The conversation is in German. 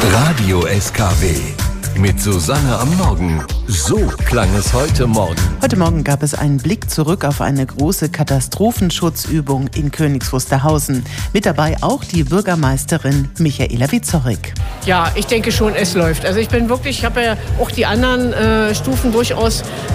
Radio SKW mit Susanne am Morgen. So klang es heute Morgen. Heute Morgen gab es einen Blick zurück auf eine große Katastrophenschutzübung in Königs Wusterhausen. Mit dabei auch die Bürgermeisterin Michaela Wieczorek. Ja, ich denke schon, es läuft. Also ich habe ja auch die anderen Stufen durchaus